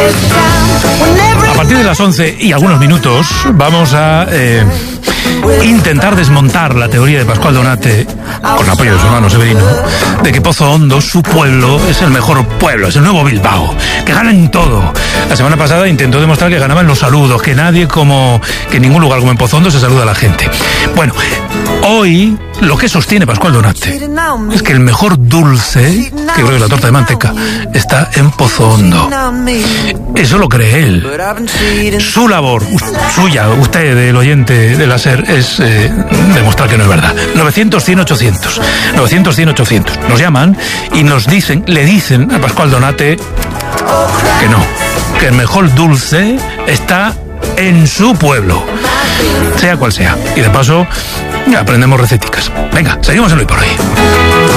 A partir de las 11 y algunos minutos vamos a intentar desmontar la teoría de Pascual Donate, con apoyo de su hermano Severino, de que Pozo Hondo, su pueblo, es el mejor pueblo, es el nuevo Bilbao, que gana en todo. La semana pasada intentó demostrar que ganaba en los saludos, que en ningún lugar como en Pozo Hondo se saluda a la gente. Bueno, hoy lo que sostiene Pascual Donate es que el mejor dulce, que creo que es la torta de manteca, está en Pozo Hondo. Eso lo cree él. Su labor, suya, usted, el oyente de la SER, es demostrar que no es verdad. 900-100-800. 900-100-800. Nos llaman y le dicen a Pascual Donate que no, que el mejor dulce está en su pueblo, sea cual sea. Y de paso aprendemos receticas. Venga, seguimos en Hoy por Hoy.